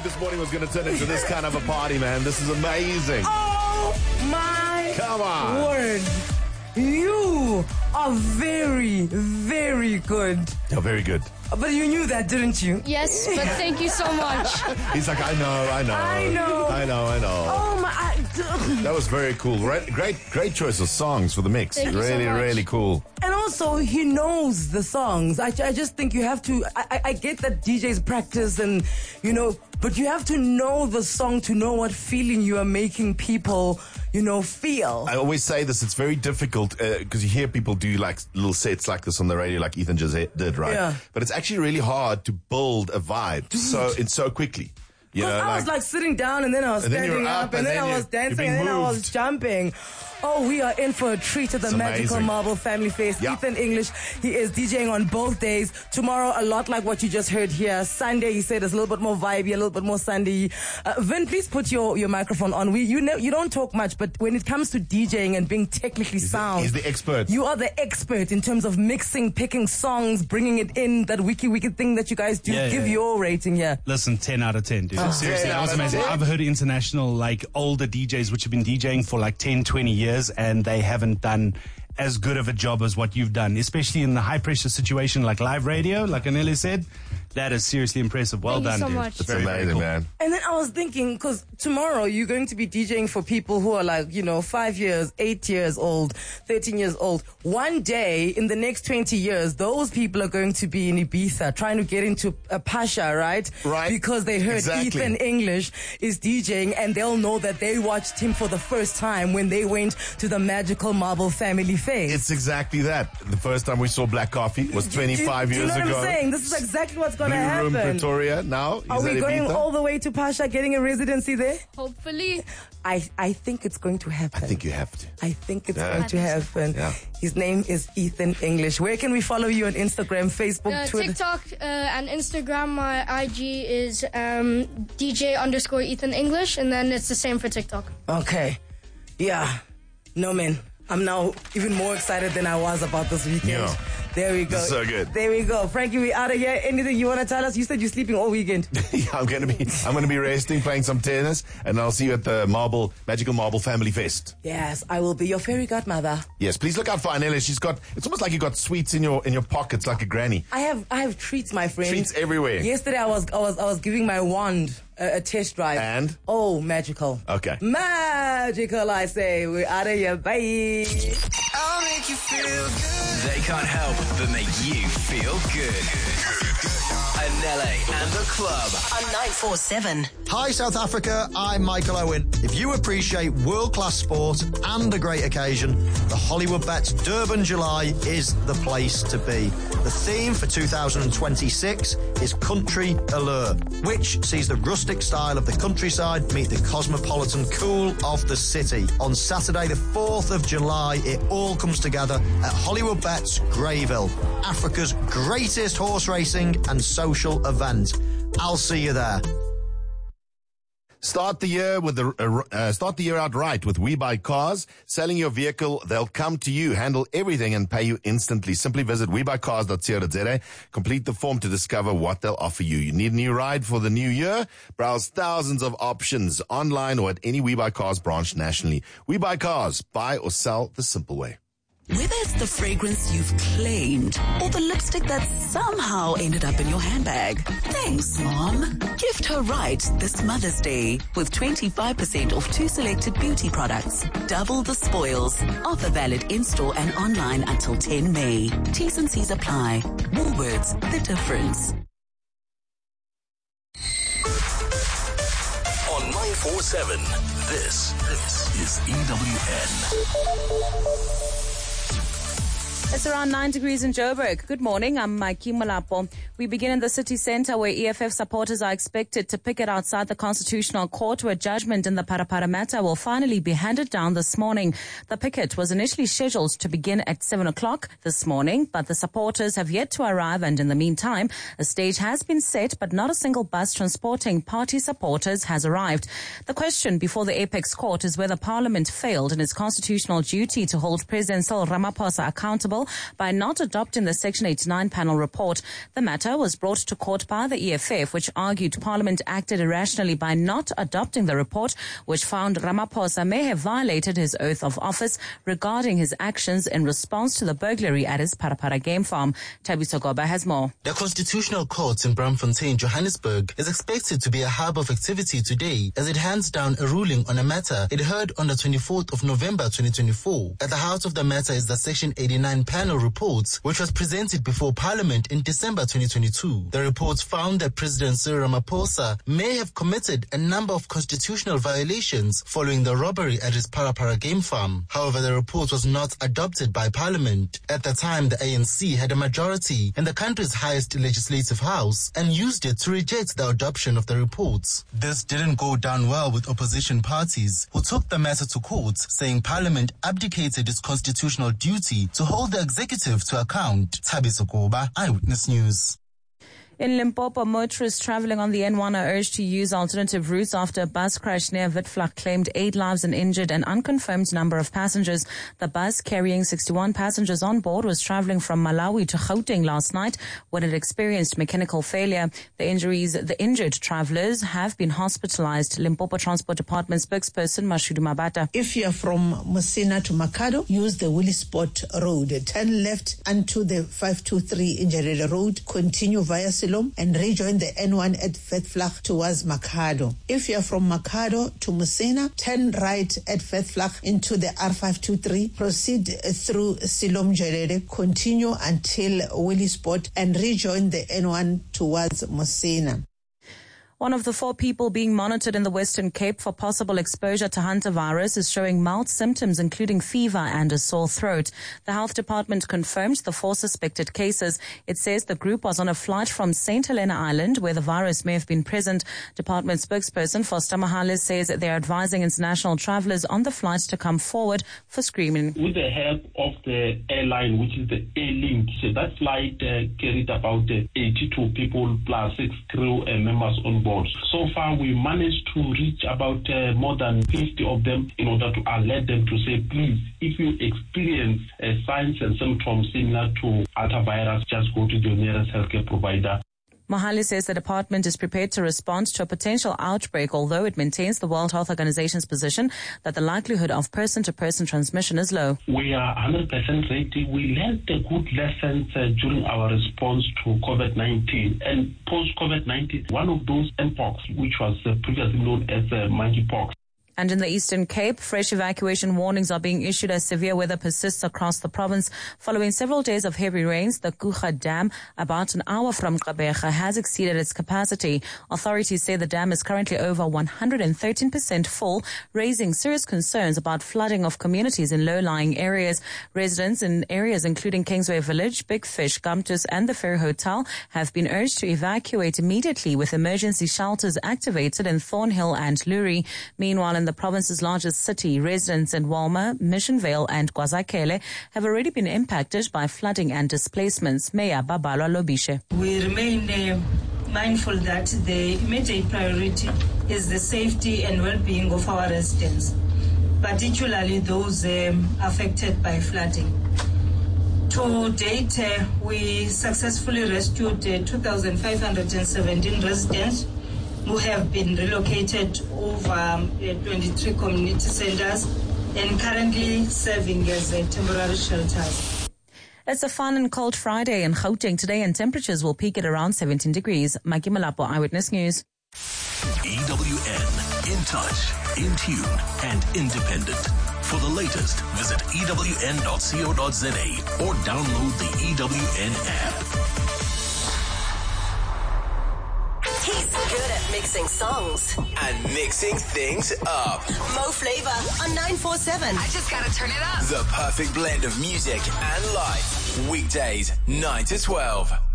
this morning was going to turn into this kind of a party, man. This is amazing. Oh my Come on. word. You are very, very good. You're very good. But you knew that, didn't you? Yes, but thank you so much. He's like, I know. Oh my. That was very cool. Great choice of songs for the mix. Thank you so much. Really cool. And also, he knows the songs. I just think you have to. I get that DJs practice and, but you have to know the song to know what feeling you are making people, feel. I always say this, it's very difficult because you hear people do like little sets like this on the radio like Ethan just did, right? Yeah. But it's actually really hard to build a vibe so quickly. I was like sitting down and then I was standing up and then I was dancing and then I was jumping. Oh, we are in for a treat at the Magical Marble Family Fest. Yeah. Ethan English, he is DJing on both days. Tomorrow, a lot like what you just heard here. Sunday, he said, is a little bit more vibey, a little bit more Sunday. Vin, please put your microphone on. You don't talk much, but when it comes to DJing and being technically sound, he's the expert. You are the expert in terms of mixing, picking songs, bringing it in, that wiki thing that you guys do. Give your rating here. Listen, 10 out of 10, dude. Seriously, that was amazing. 10. I've heard international, older DJs which have been DJing for 10, 20 years, and they haven't done as good of a job as what you've done, especially in the high-pressure situation like live radio, like Anele said. That is seriously impressive. Well Thank done, you so dude. much. It's Very, very amazing, cool. man. And then I was thinking, because tomorrow you're going to be DJing for people who are 5 years, 8 years old, 13 years old. One day, in the next 20 years, those people are going to be in Ibiza trying to get into a Pasha, right? Right. Because they heard Exactly. Ethan English is DJing and they'll know that they watched him for the first time when they went to the Magical Marble Family Fest. It's exactly that. The first time we saw Black Coffee was 25 do years you know ago. what I'm saying? This is exactly what's going to Blue Room, happen. Pretoria. Now, Are is we that going Ibiza? all the way to Pasha, getting a residency there? Hopefully. I think it's going to happen. I think you have to. I think it's Yeah. going to happen. Yeah. His name is Ethan English. Where can we follow you on Instagram, Facebook, Twitter? TikTok and Instagram, my IG is DJ_Ethan English, and then it's the same for TikTok. Okay. Yeah. No, man. I'm now even more excited than I was about this weekend. Yeah. There we go. This is so good. There we go. Frankie, we out of here. Anything you want to tell us? You said you're sleeping all weekend. Yeah, I'm gonna be resting, playing some tennis, and I'll see you at the Magical Marble Family Fest. Yes, I will be your fairy godmother. Yes, please look out for Anele. It's almost like you got sweets in your pockets like a granny. I have treats, my friend. Treats everywhere. Yesterday I was giving my wand a test drive. And? Oh, magical. Okay. Magical, I say. We're out of here. Bye. I'll make you feel good. They can't help but make you feel good. Anele and the club On 947. Hi South Africa, I'm Michael Owen. If you appreciate world-class sport and a great occasion, the Hollywood Bets Durban July is the place to be. The theme for 2026 is Country Allure, which sees the rustic style of the countryside meet the cosmopolitan cool of the city. On Saturday the 4th of July, it all comes together at Hollywood Bets Greyville, Africa's greatest horse racing and social event. I'll see you there. Start the year out right with We Buy Cars. Selling your vehicle, they'll come to you, handle everything, and pay you instantly. Simply visit webuycars.co.za. Complete the form to discover what they'll offer you. You need a new ride for the new year? Browse thousands of options online or at any We Buy Cars branch nationally. We Buy Cars. Buy or sell the simple way. Whether it's the fragrance you've claimed or the lipstick that somehow ended up in your handbag. Thanks, Mom. Gift her right this Mother's Day with 25% off 2 selected beauty products. Double the spoils. Offer valid in-store and online until 10 May. T's and C's apply. Woolworths, the difference. on 947. This is EWN. It's around 9 degrees in Joburg. Good morning. I'm Mikey Malapo. We begin in the city centre where EFF supporters are expected to picket outside the Constitutional Court where judgment in the Parapara matter will finally be handed down this morning. The picket was initially scheduled to begin at 7 o'clock this morning, but the supporters have yet to arrive, and in the meantime, a stage has been set, but not a single bus transporting party supporters has arrived. The question before the Apex Court is whether Parliament failed in its constitutional duty to hold President Cyril Ramaphosa accountable bill by not adopting the Section 89 panel report. The matter was brought to court by the EFF, which argued Parliament acted irrationally by not adopting the report, which found Ramaphosa may have violated his oath of office regarding his actions in response to the burglary at his Parapara game farm. Thabiso Goba has more. The Constitutional Court in Braamfontein, Johannesburg, is expected to be a hub of activity today as it hands down a ruling on a matter it heard on the 24th of November 2024. At the heart of the matter is the Section 89 panel report, which was presented before Parliament in December 2022. The report found that President Cyril Ramaphosa may have committed a number of constitutional violations following the robbery at his Parapara game farm. However, the report was not adopted by Parliament. At the time, the ANC had a majority in the country's highest legislative house and used it to reject the adoption of the report. This didn't go down well with opposition parties, who took the matter to court, saying Parliament abdicated its constitutional duty to hold the executive to account. Thabiso Goba, Eyewitness News. In Limpopo, motorists traveling on the N1 are urged to use alternative routes after a bus crash near Witflach claimed 8 lives and injured an unconfirmed number of passengers. The bus, carrying 61 passengers on board, was traveling from Malawi to Gauteng last night when it experienced mechanical failure. The injured travelers have been hospitalized. Limpopo Transport Department spokesperson Mashudu Mabata. If you are from Messina to Makado, use the Willie Spot Road. Turn left onto the 523 Injerere Road. Continue via Silom and rejoin the N1 at Witflach towards Makado. If you are from Makado to Messina, turn right at Witflach into the R523. Proceed through Silom Jerere. Continue until Willie Spot and rejoin the N1 towards Messina. One of the 4 people being monitored in the Western Cape for possible exposure to hantavirus is showing mild symptoms, including fever and a sore throat. The health department confirmed the 4 suspected cases. It says the group was on a flight from St. Helena Island, where the virus may have been present. Department spokesperson Foster Mahales says they are advising international travelers on the flight to come forward for screening. With the help of the airline, which is the A-Link, that flight carried about 82 people plus 6 crew members on board. So far, we managed to reach about more than 50 of them in order to alert them to say, please, if you experience signs and symptoms similar to hantavirus, just go to your nearest healthcare provider. Mahali says the department is prepared to respond to a potential outbreak, although it maintains the World Health Organization's position that the likelihood of person-to-person transmission is low. We are 100% ready. We learned the good lessons during our response to COVID-19. And post-COVID-19, one of those mpox, which was previously known as monkeypox. And in the Eastern Cape, fresh evacuation warnings are being issued as severe weather persists across the province. Following several days of heavy rains, the Kucha Dam, about an hour from Gqeberha, has exceeded its capacity. Authorities say the dam is currently over 113% full, raising serious concerns about flooding of communities in low-lying areas. Residents in areas including Kingsway Village, Big Fish, Gumtus and the Fair Hotel have been urged to evacuate immediately, with emergency shelters activated in Thornhill and Lurie. Meanwhile, in the province's largest city, residents in Walmer, Mission Vale and KwaZakele have already been impacted by flooding and displacements. Mayor Babalwa Lobishe. We remain mindful that the immediate priority is the safety and well-being of our residents, particularly those affected by flooding. To date, we successfully rescued 2,517 residents who have been relocated over 23 community centers and currently serving as temporary shelters. It's a fun and cold Friday in Gauteng today, and temperatures will peak at around 17 degrees. Maggie Malapo, Eyewitness News. EWN, in touch, in tune, and independent. For the latest, visit ewn.co.za or download the EWN app. He's good at mixing songs and mixing things up. Mo Flavor on 947. I just gotta turn it up. The perfect blend of music and life. Weekdays 9 to 12.